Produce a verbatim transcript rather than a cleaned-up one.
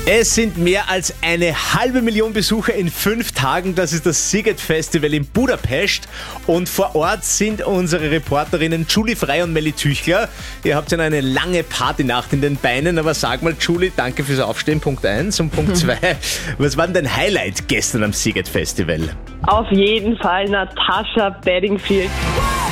Es sind mehr als eine halbe Million Besucher in fünf Tagen. Das ist das Sziget Festival in Budapest. Und vor Ort sind unsere Reporterinnen Julie Frey und Melli Tüchler. Ihr habt ja eine lange Partynacht in den Beinen. Aber sag mal, Julie, danke fürs Aufstehen, Punkt eins. Und Punkt zwei, was war denn dein Highlight gestern am Sziget Festival? Auf jeden Fall Natasha Bedingfield.